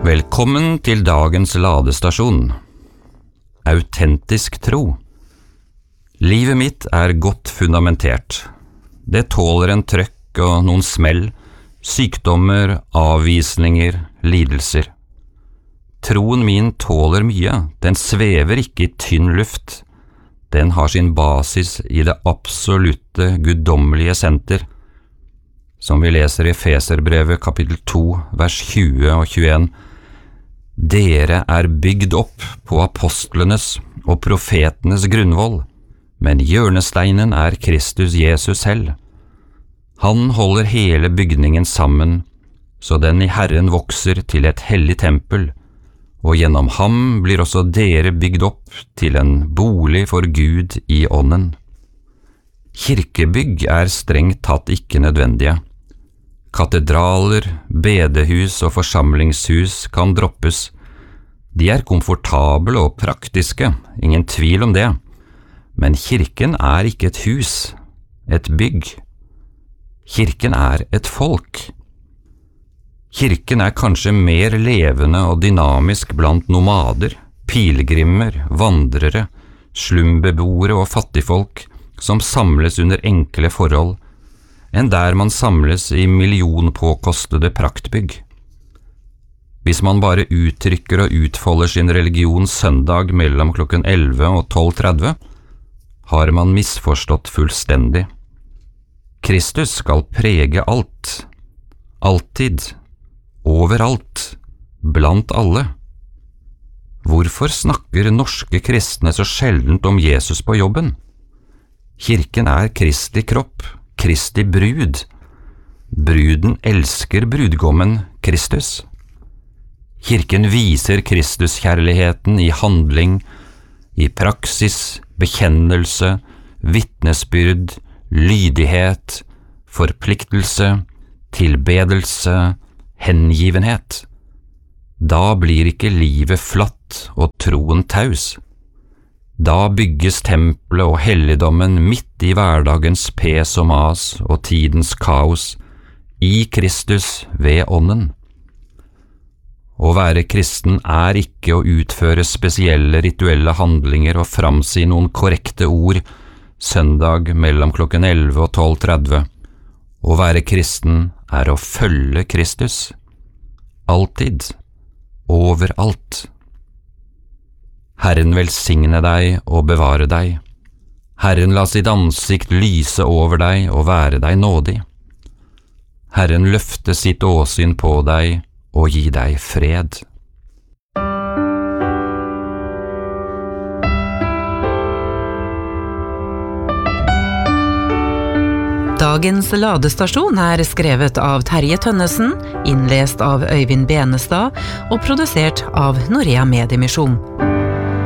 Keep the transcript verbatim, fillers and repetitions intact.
Velkommen til dagens ladestasjon. Autentisk tro. Livet mitt er godt fundamentert. Det tåler en trøkk og noen smell, sykdommer, avvisninger, lidelser. Troen min tåler mye, den svever ikke i tynn luft. Den har sin basis i det absolutte, guddommelige senter. Som vi leser i Efeserbrevet kapittel to, vers tjue og tjueen. Dere er bygd opp på apostlenes og profetenes grunnvoll, men hjørnesteinen er Kristus Jesus selv. Han holder hele bygningen sammen, så den i Herren vokser til et hellig tempel, og gjennom ham blir også dere bygd opp til en bolig for Gud i ånden. Kirkebygg er strengt tatt ikke nødvendige. Katedraler, bedehus og forsamlingshus kan droppes. De er komfortable og praktiske, ingen tvil om det. Men kirken er ikke et hus, et bygg. Kirken er et folk. Kirken er kanskje mer levende og dynamisk blant nomader, pilegrimer, vandrere, slumbeboere og fattigfolk som samles under enkle forhold, enn der man samles i millionpåkostede praktbygg. Hvis man bare uttrykker og utfolder sin religion søndag mellom klokken elleve og tolv tretti, har man misforstått fullstendig. Kristus skal prege alt, alltid, overalt, blant alle. Hvorfor snakker norske kristne så sjeldent om Jesus på jobben? Kirken er Kristi kropp, Kristi brud. Bruden elsker brudgommen Kristus. Kirken viser Kristuskjærligheten i handling, i praksis, bekjennelse, vitnesbyrd, lydighet, forpliktelse, tilbedelse, hengivenhet. Da blir ikke livet flatt og troen taus. Da bygges tempelet og helligdommen midt i hverdagens pes og mas og tidens kaos, i Kristus ved ånden. Å være kristen er ikke å utføre spesielle rituelle handlinger og framsi noen korrekte ord søndag mellom klokken elleve og tolv tretti. Å være kristen er å følge Kristus. Alltid, overalt. Herren velsigne deg og bevare deg. Herren la sitt ansikt lyse over deg og være deg nådig. Herren løfte sitt åsyn på deg og gi deg fred. Dagens ladestasjon er skrevet av Terje Tønnesen, innlest av Øyvind Benestad og produsert av Norea Mediemisjon.